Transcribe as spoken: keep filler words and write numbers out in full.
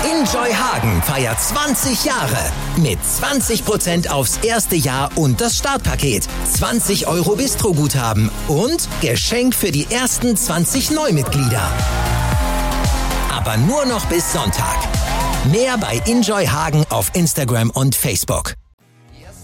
Enjoy Hagen feiert zwanzig Jahre mit zwanzig Prozent aufs erste Jahr und das Startpaket, zwanzig Euro Bistro-Guthaben und Geschenk für die ersten zwanzig Neumitglieder. Aber nur noch bis Sonntag. Mehr bei Enjoy Hagen auf Instagram und Facebook.